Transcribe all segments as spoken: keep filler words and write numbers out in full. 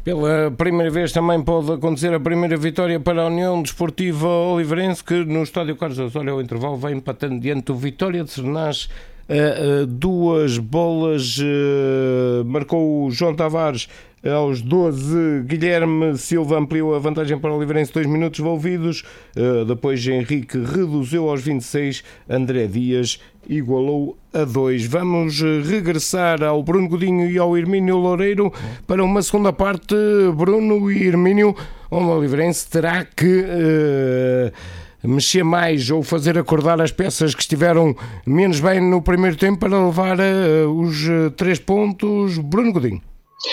Pela primeira vez também pode acontecer a primeira vitória para a União Desportiva Oliveirense, que no estádio Carlos Osório ao intervalo vai empatando diante do Vitória de Sernás. Uh, uh, duas bolas uh, marcou o João Tavares aos doze, Guilherme Silva ampliou a vantagem para o Oliveirense, dois minutos envolvidos, uh, depois Henrique reduziu aos vinte e seis, André Dias igualou a dois. Vamos regressar ao Bruno Godinho e ao Hermínio Loureiro para uma segunda parte. Bruno e Hermínio, o Oliveirense terá que uh, mexer mais ou fazer acordar as peças que estiveram menos bem no primeiro tempo para levar uh, os uh, três pontos. Bruno Godinho.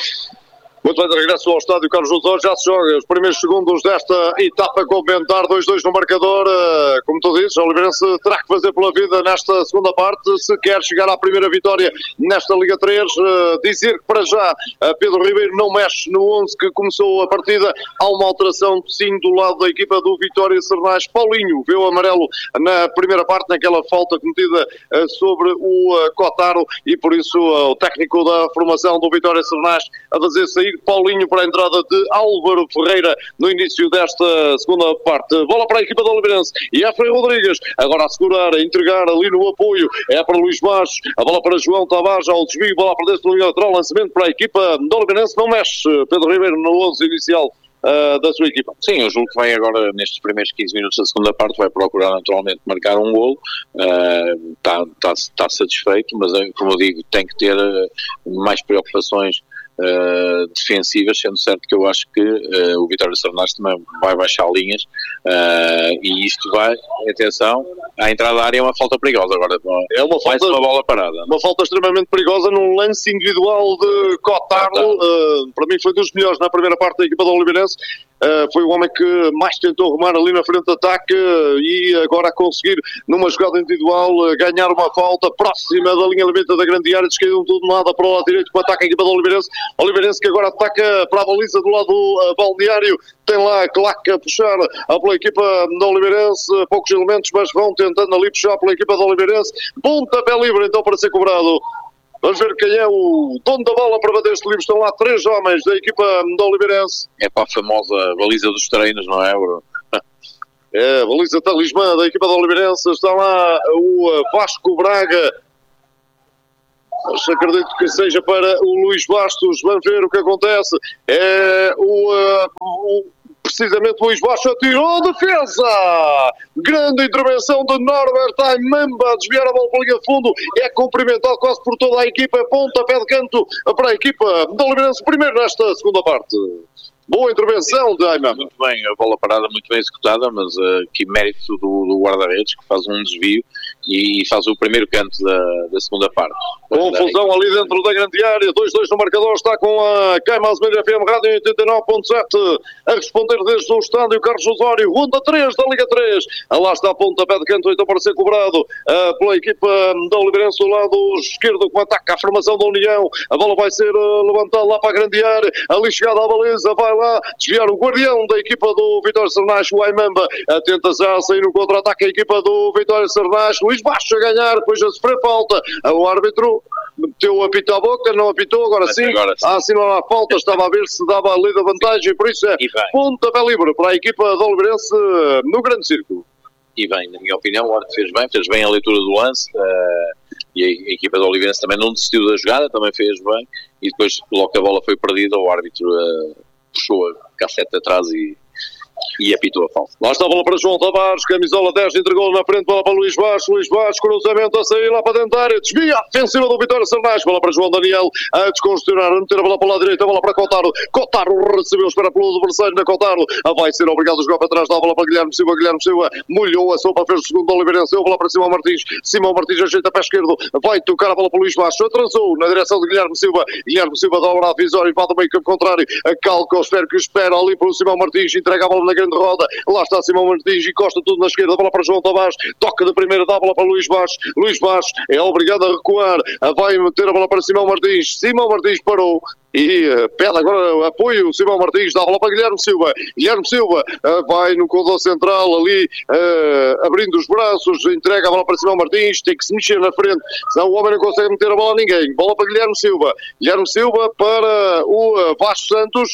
Muito bem, de regresso ao estádio Carlos Osório, já se joga os primeiros segundos desta etapa complementar, dois a dois no marcador. Como tu dizes, o Oliveirense terá que fazer pela vida nesta segunda parte, se quer chegar à primeira vitória nesta Liga três. Dizer que para já Pedro Ribeiro não mexe no onze que começou a partida. Há uma alteração sim do lado da equipa do Vitória Sernás. Paulinho vê o amarelo na primeira parte, naquela falta cometida sobre o Cotaro, e por isso o técnico da formação do Vitória Sernás a fazer sair Paulinho para a entrada de Álvaro Ferreira no início desta segunda parte. Bola para a equipa do Oliveirense e é Frei Rodrigues agora a segurar, a entregar ali no apoio, é para Luís Baixo, a bola para João Tavares ao desvio, bola para dentro do linha lateral, lançamento para a equipa do Oliveirense, não mexe Pedro Ribeiro no onze inicial Uh, da sua equipa. Sim, eu julgo que vai agora, nestes primeiros quinze minutos da segunda parte, vai procurar naturalmente marcar um golo. Está uh, tá, tá satisfeito, mas como eu digo, tem que ter uh, mais preocupações Uh, defensivas, sendo certo que eu acho que uh, o Vitória Sernás também vai baixar linhas uh, e isto vai, atenção, à entrada da área é uma falta perigosa agora, é uma falta, uma bola parada, uma falta extremamente perigosa num lance individual de Cotaro, uh, para mim foi dos melhores na primeira parte da equipa do Oliveirense. Uh, foi o homem que mais tentou arrumar ali na frente de ataque uh, e agora a conseguir numa jogada individual uh, ganhar uma falta próxima da linha limite da grande área, descaíram tudo nada para o lado direito para o ataque a equipa do Oliveirense. Oliveirense que agora ataca para a baliza do lado do uh, balneário, tem lá a claque a puxar uh, pela equipa do Oliveirense, uh, poucos elementos mas vão tentando ali puxar pela equipa do Oliveirense, pontapé livre então para ser cobrado. Vamos ver quem é o dono da bola para bater este livro. Estão lá três homens da equipa do Oliveirense. É para a famosa baliza dos treinos, não é, Bruno? É, a baliza talismã da equipa do Oliveirense. Está lá o Vasco Braga. Mas acredito que seja para o Luís Bastos. Vamos ver o que acontece. É o... o precisamente Luís Baixo atirou, defesa! Grande intervenção de Norbert Aimamba a desviar a bola para a linha de fundo, é cumprimentado quase por toda a equipa, ponta, pé de canto para a equipa do Oliveirense, primeiro nesta segunda parte. Boa intervenção de Aimamba. Muito bem, a bola parada muito bem executada, mas uh, que mérito do, do guarda-redes, que faz um desvio e faz o primeiro canto da, da segunda parte. Confusão ali dentro da grande área, dois a dois no marcador, está com a Caima Asmeira F M Rádio oitenta e nove ponto sete a responder desde o estádio Carlos Osório, ronda três da Liga três. Lá está a ponta, pé de canto, então para ser cobrado uh, pela equipa da Oliveirense do lado esquerdo, com ataque à formação da União. A bola vai ser uh, levantada lá para a grande área, ali chegada à baliza, vai lá desviar o guardião da equipa do Vitória Sernás, o Aimamba, tenta já sair no contra-ataque a equipa do Vitória Sernás, Luís Baixo a ganhar, depois a sofrer falta, o árbitro meteu o apito à boca, não apitou, agora sim, agora sim. a assinar a falta, estava a ver se dava ali da vantagem, por isso é pontapé livre para a equipa do Oliveirense no grande círculo. E bem, na minha opinião, o árbitro fez bem, fez bem a leitura do lance, uh, e a, a equipa do Oliveirense também não desistiu da jogada, também fez bem, e depois, logo que a bola foi perdida, o árbitro uh, puxou a cassete atrás e, e apitou a falta. Lá está a bola para João Tavares, camisola dez, entregou na frente, bola para Luís Baixo, Luís Baixo, cruzamento a sair lá para dentro da área, desvia a ofensiva do Vitória Sernás, bola para João Daniel, a descongestionar, a meter a bola para o lado direito, a bola para Cotaro, Cotaro recebeu, espera pelo adversário da Cotaro, vai ser obrigado a jogar para trás, dá a bola para Guilherme Silva, Guilherme Silva molhou a sopa, fez o segundo Oliveirense, a bola para Simão Martins, Simão Martins ajeita pé esquerdo, vai tocar a bola para Luís Baixo, atrasou na direção de Guilherme Silva, Guilherme Silva dobra a visória e vai do meio campo contrário, a calca, espero que espera ali para o Simão Martins, entrega a bola na grande roda, lá está Simão Martins e costa tudo na esquerda, bola para João Tavares, toca de primeira, dá a bola para Luís Baixo, Luís Baixo é obrigado a recuar, vai meter a bola para Simão Martins, Simão Martins parou e uh, pede agora apoio, Simão Martins dá a bola para Guilherme Silva, Guilherme Silva uh, vai no corredor central ali uh, abrindo os braços, entrega a bola para Simão Martins, tem que se mexer na frente, senão o homem não consegue meter a bola a ninguém, bola para Guilherme Silva, Guilherme Silva para o uh, Vasco Santos,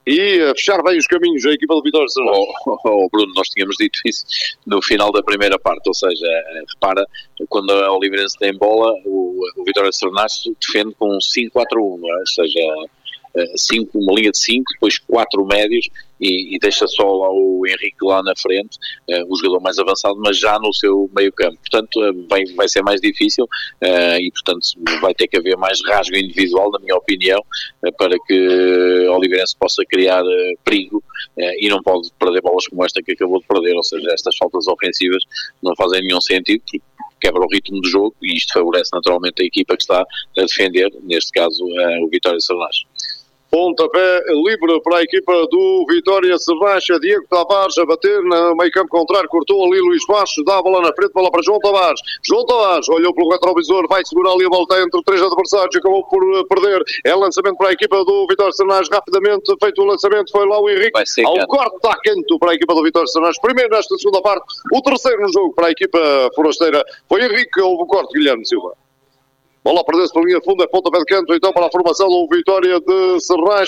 e a fechar bem os caminhos a equipa do Vitória de Sernas. Oh, oh, Bruno, nós tínhamos dito isso no final da primeira parte, ou seja, repara, quando a Oliveirense tem bola, o, o Vitória de Sernas defende com um cinco quatro um, não é? Ou seja, cinco, uma linha de cinco, depois quatro médios e, e deixa só lá o Henrique lá na frente, uh, o jogador mais avançado, mas já no seu meio campo. Portanto, uh, vai, vai ser mais difícil uh, e, portanto, vai ter que haver mais rasgo individual, na minha opinião, uh, para que a Oliveirense possa criar uh, perigo uh, e não pode perder bolas como esta que acabou de perder, ou seja, estas faltas ofensivas não fazem nenhum sentido, quebra o ritmo do jogo e isto favorece naturalmente a equipa que está a defender, neste caso uh, o Vitória de Sernas. Pontapé livre para a equipa do Vitória Sernas. Diego Tavares a bater no meio campo contrário, cortou ali Luís Baixo, dá a bola na frente, bola para João Tavares. João Tavares olhou pelo retrovisor, vai segurar ali a volta entre três adversários, acabou por perder. É lançamento para a equipa do Vitória Sernas, rapidamente feito o lançamento, foi lá o Henrique, ao cara. Corte está canto para a equipa do Vitória Sernas. Primeiro nesta segunda parte, o terceiro no jogo para a equipa forasteira foi Henrique, houve o corte, Guilherme Silva. Bola a perder-se pela linha de fundo, é pontapé de canto, então para a formação do Vitória de Sernas.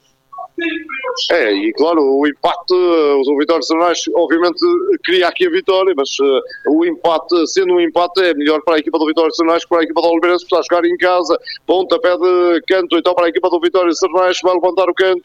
É, e claro, o empate, o Vitória de Sernas obviamente queria aqui a vitória, mas uh, o empate, sendo um empate, é melhor para a equipa do Vitória de Sernas que para a equipa do Oliveirense, que está a jogar em casa. Pontapé de canto, então para a equipa do Vitória de Sernas, vai levantar o canto.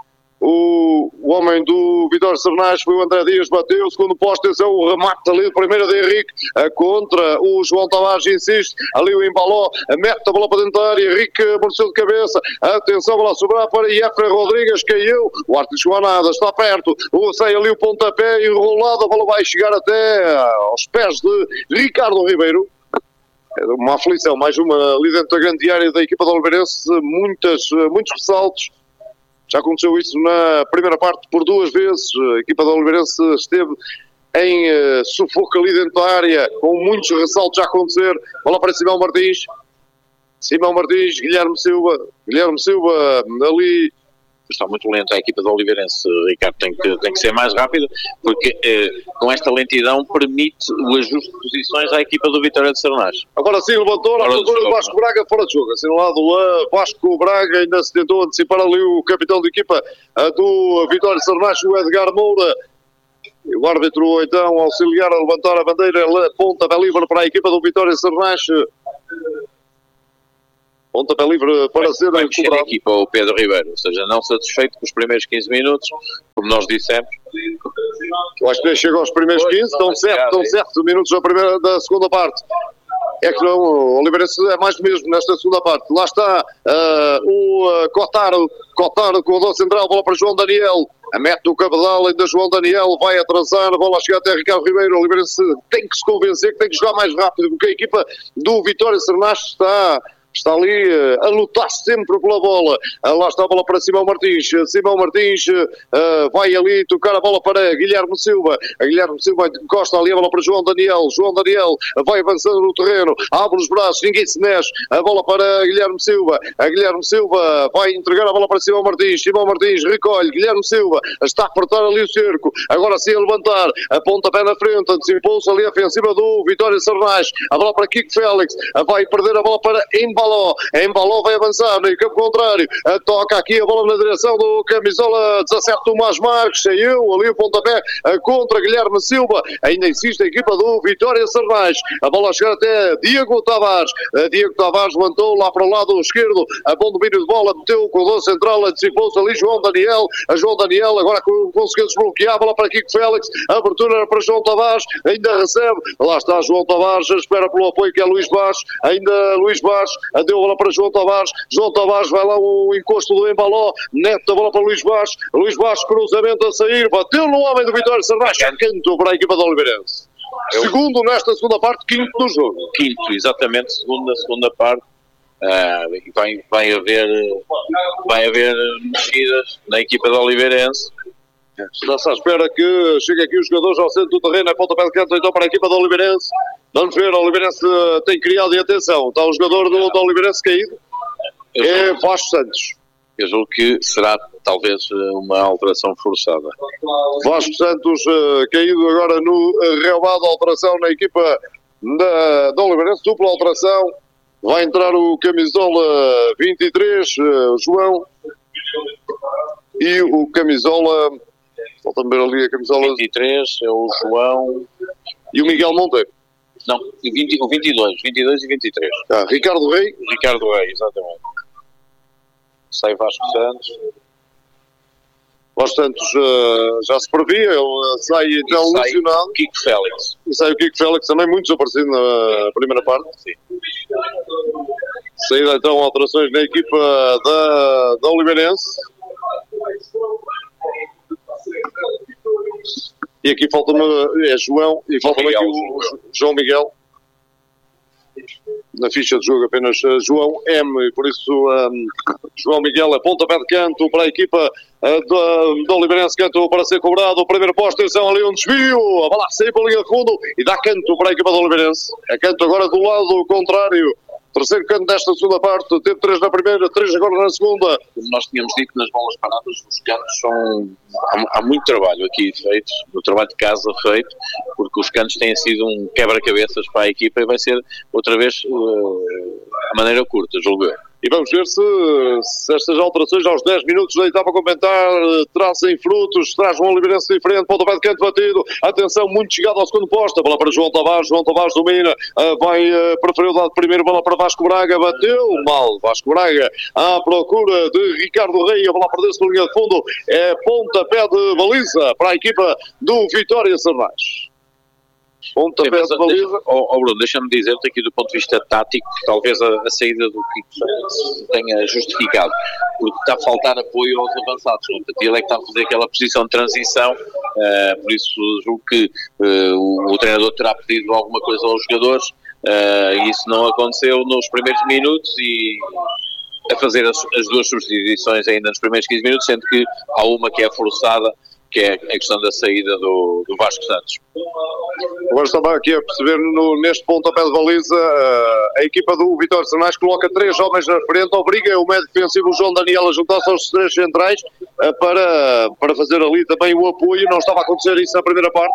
O, o homem do Vitória Sernas foi o André Dias, bateu, segundo posto, esse é o remate ali, primeiro de Henrique, a contra o João Tavares, insiste, ali o embaló, mete a bola para dentro da área, Henrique mereceu de cabeça, atenção, bola a sobrar para Jeffrey Rodrigues, caiu, o árbitro chegou a nada, está perto, o, sai ali o pontapé enrolado, a bola vai chegar até aos pés de Ricardo Ribeiro. É uma aflição, mais uma ali dentro da grande área da equipa do Oliveirense, muitas, muitos ressaltos. Já aconteceu isso na primeira parte por duas vezes. A equipa da Oliveirense esteve em uh, sufoco ali dentro da área, com muitos ressaltos a acontecer. Bola para Simão Martins. Simão Martins, Guilherme Silva. Guilherme Silva ali. Está muito lenta a equipa do Oliveirense, Ricardo, tem que, tem que ser mais rápida, porque eh, com esta lentidão permite o ajuste de posições à equipa do Vitória de Sernas. Agora sim, levantou a altura do Vasco Braga fora de jogo. Assinalado lá, Vasco Braga, ainda se tentou antecipar ali o capitão de equipa do Vitória de Sernas, o Edgar Moura. E o árbitro, então, auxiliar a levantar a bandeira, ponta bem livre para a equipa do Vitória de Sernas. Pontapé livre para ser vai mexer a equipa o Pedro Ribeiro, ou seja, não satisfeito com os primeiros quinze minutos, como nós dissemos. Eu acho que chega aos primeiros quinze, estão sete, estão sete minutos da, primeira, da segunda parte. É que não, o Oliveirense é mais do mesmo nesta segunda parte. Lá está uh, o uh, Cotaro, Cotaro com o dor central, bola para João Daniel. A mete do cabedal, ainda João Daniel vai atrasar, a bola chega até Ricardo Ribeiro. O Oliveirense tem que se convencer que tem que jogar mais rápido, porque a equipa do Vitória Sernas está... Está ali uh, a lutar sempre pela bola. Uh, lá está a bola para Simão Martins. Uh, Simão Martins uh, vai ali tocar a bola para Guilherme Silva. A Guilherme Silva encosta ali a bola para João Daniel. João Daniel uh, vai avançando no terreno. Abre os braços, ninguém se mexe. A bola para Guilherme Silva. A Guilherme Silva vai entregar a bola para Simão Martins. Simão Martins recolhe. Guilherme Silva está a apertar ali o cerco. Agora sim a levantar. A pontapé na frente. Antecipou-se ali a ofensiva do Vitória Sernas. A bola para Kiko Félix. Uh, vai perder a bola para Embaló. Embaló vai avançar no campo contrário, toca aqui a bola na direção do camisola dezassete Tomás Marques, saiu ali o pontapé contra Guilherme Silva, ainda insiste a equipa do Vitória Sernas, a bola a chegar até Diego Tavares, Diego Tavares levantou lá para o lado esquerdo, a bom domínio de bola, meteu o corredor central, antecipou-se ali João Daniel, a João Daniel agora conseguiu desbloquear, a bola para Kiko Félix, a abertura para João Tavares, ainda recebe, lá está João Tavares, espera pelo apoio que é Luís Baixo, ainda Luís Baixo, deu a bola para João Tavares, João Tavares vai lá o encosto do Embaló, neta a bola para Luís Baixo, Luís Baixo cruzamento a sair, bateu no homem do Vitória Sernas, canto para a equipa do Oliveirense. Eu... Segundo nesta segunda parte, quinto no jogo. Quinto, exatamente, segundo na segunda parte. Uh, vai, vai, haver, vai haver mexidas na equipa do Oliveirense. Está-se à espera que chegue aqui os jogadores ao centro do terreno, a pontapé de canto então para a equipa do Oliveirense. Vamos ver, o Oliveirense tem criado e atenção, está o jogador do, do Oliveirense caído, é Vasco Santos. Eu julgo que será talvez uma alteração forçada. Vasco Santos uh, caído agora no uh, relvado, alteração na equipa da, da Oliveirense, dupla alteração, vai entrar o camisola vinte e três, uh, João. e o camisola, falta-me ver ali a camisola... vinte e três é o João... E o Miguel Monteiro. Não, vinte, o vinte e dois, vinte e dois e vinte e três. Ah, Ricardo Rei. Ricardo Rei, exatamente. Sai Vasco Santos. Vasco Santos uh, já se previa, ele uh, sai então sai lesionado. Kiko Félix. E sai o Kiko Félix também muito desaparecido na primeira parte. Sim. Saída então alterações na equipa da, da Oliveirense. E aqui falta-me, é João, e falta-me aqui o João Miguel. Na ficha de jogo apenas uh, João M, por isso um, João Miguel é pontapé de canto para a equipa uh, da, da Oliveirense, canto para ser cobrado, o primeiro posto, atenção ali um desvio, a bola sai para a linha de fundo e dá canto para a equipa da Oliveirense. É canto agora do lado contrário. Terceiro canto desta segunda parte, teve três na primeira, três agora na segunda. Como nós tínhamos dito, nas bolas paradas, os cantos são... Há, há muito trabalho aqui feito, no trabalho de casa feito, porque os cantos têm sido um quebra-cabeças para a equipa e vai ser outra vez uh, a maneira curta, julgo eu. E vamos ver se, se estas alterações aos dez minutos da etapa complementar trazem frutos, traz um Oliveirense diferente, pontapé de canto batido, atenção, muito chegado ao segundo posto, a bola para João Tavares, João Tavares domina, vai preferir o lado primeiro, bola para Vasco Braga, bateu mal, Vasco Braga à procura de Ricardo Rei, a bola perdeu-se na linha de fundo, é pontapé de baliza para a equipa do Vitória Sernais. Pontapé de baliza. Oh, oh Bruno, deixa-me dizer-te aqui do ponto de vista tático, talvez a, a saída do Kiko tenha justificado, porque está a faltar apoio aos avançados. Portanto, ele é que está a fazer aquela posição de transição, uh, por isso julgo que uh, o, o treinador terá pedido alguma coisa aos jogadores, uh, e isso não aconteceu nos primeiros minutos e a fazer as, as duas substituições ainda nos primeiros quinze minutos, sendo que há uma que é forçada, que é a questão da saída do, do Vasco Santos. Agora estava aqui a perceber no, neste pontapé de baliza, a, a equipa do Vitória Sernais coloca três homens na frente, obriga o médio defensivo João Daniel a juntar-se aos três centrais para, para fazer ali também o apoio. Não estava a acontecer isso na primeira parte.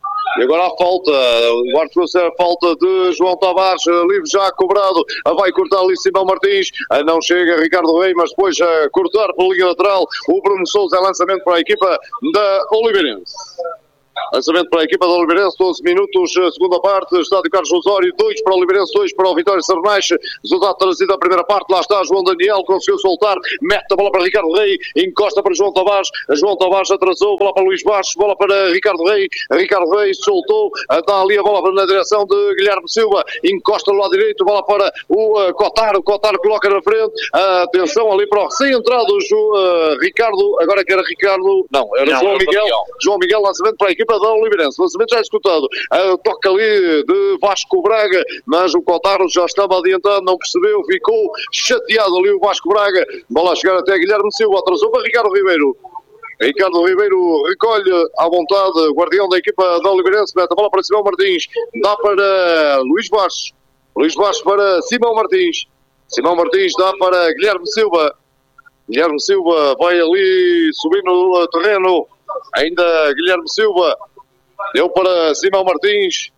E agora a falta, o árbitro trouxe a falta de João Tavares, livre já cobrado, vai cortar ali Simão Martins, não chega Ricardo Rei, mas depois a cortar pela linha lateral, o Bruno Sousa é lançamento para a equipa da Oliveirense. Lançamento para a equipa da Oliveirense, doze minutos, segunda parte, estádio Carlos Osório, dois para o Oliveirense, dois para o Vitória Sernais, resultado trazido da primeira parte, lá está João Daniel, conseguiu soltar, mete a bola para Ricardo Rei, encosta para João Tavares, João Tavares atrasou, bola para Luís Baixo, bola para Ricardo Rei, Ricardo Rei soltou, dá ali a bola na direção de Guilherme Silva, encosta no lado direito, bola para o uh, Cotaro, Cotaro coloca na frente, uh, atenção ali para o recém-entrado uh, Ricardo, agora que era Ricardo, não, era não, João era Miguel, Miguel, João Miguel, lançamento para a equipa da Oliveirense, lançamento já executado, uh, toca ali de Vasco Braga, mas o Cotaro já estava adiantado, não percebeu, ficou chateado ali o Vasco Braga, bola a chegar até Guilherme Silva, atrasou para Ricardo Ribeiro. Ricardo Ribeiro recolhe à vontade, guardião da equipa da Oliveirense, mete a bola para Simão Martins, dá para Luís Baixo, Luís Baixo para Simão Martins, Simão Martins dá para Guilherme Silva, Guilherme Silva vai ali subir no terreno, ainda Guilherme Silva, deu para Simão Martins,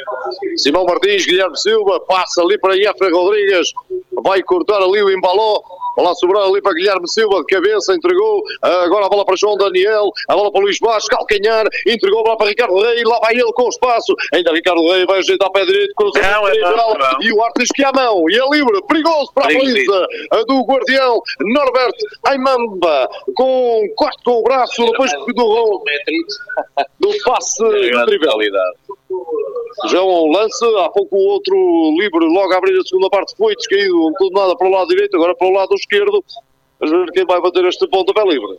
Simão Martins, Guilherme Silva, passa ali para Jeffrey Rodrigues, vai cortar ali o embaló, bola sobrar ali para Guilherme Silva, de cabeça, entregou, agora a bola para João Daniel, a bola para Luís Baixo, calcanhar, entregou a bola para Ricardo Rei, lá vai ele com o espaço, ainda Ricardo Rei vai ajeitar o pé direito, cruzamento é e o árbitro diz que é a mão, e é livre, perigoso para a baliza do guardião Norbert Aimamba, com corte com o braço, depois do do, do passe trivialidade. Já um lance, há pouco o outro livre, logo a abrir a segunda parte foi descaído, tudo nada para o lado direito, agora para o lado esquerdo, vamos ver quem vai bater este pontapé livre.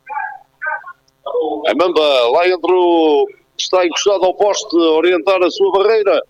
A Mamba lá entre o, está encostado ao poste, a orientar a sua barreira,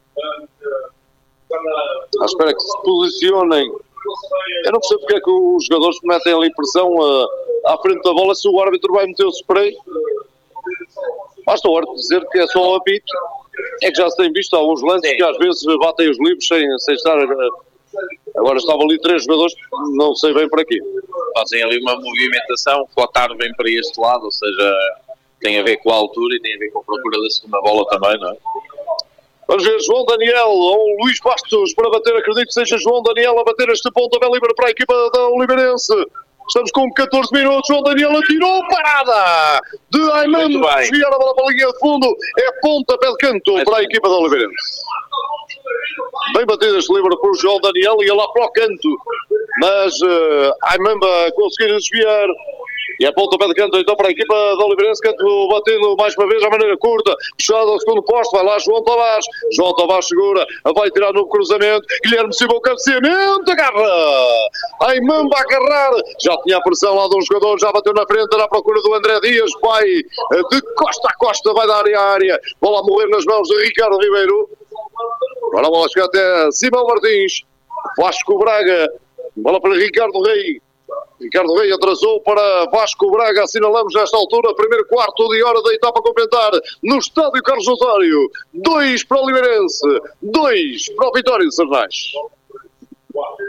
à espera que se posicionem. Eu não percebo porque é que os jogadores metem ali pressão uh, à frente da bola, se o árbitro vai meter o spray. Basta o árbitro dizer que é só um apito. É que já se tem visto alguns lances que às vezes batem os livros sem, sem estar... Agora estavam ali três jogadores, não sei bem para aqui. Fazem ali uma movimentação, o Cotaro vem para este lado, ou seja, tem a ver com a altura e tem a ver com a procura da segunda bola também, não é? Vamos ver João Daniel ou Luís Bastos para bater, acredito que seja João Daniel a bater este pontapé livre para a equipa da Oliveirense. Estamos com catorze minutos. João Daniel atirou, parada de Ayman. Desviar a bola para a linha de fundo. É ponta, pé de canto Mas... para a equipa da Oliveirense. Bem batido este livre por João Daniel e lá para o canto. Mas uh, Ayman vai conseguir desviar. E é ponta, pé de canto então para a equipa da Oliveirense. Canto batendo mais uma vez à maneira curta. Puxado ao segundo posto. Vai lá João Tavares. João Tavares segura. Vai tirar no cruzamento. Guilherme Silva o cabeceamento. Agarra. Ayman vai agarrar. Já tinha a pressão lá de um jogador. Já bateu na frente. Na procura do André Dias. Vai de costa a costa. Vai da área a área. Bola a morrer nas mãos de Ricardo Ribeiro. Agora a bola chega até Simão Martins. Vasco Braga. Bola para Ricardo Rei. Ricardo Rei atrasou para Vasco Braga. Assinalamos nesta altura, primeiro quarto de hora da etapa complementar no estádio Carlos Osório. Dois para o Oliveirense, dois para o Vitória de Sernais.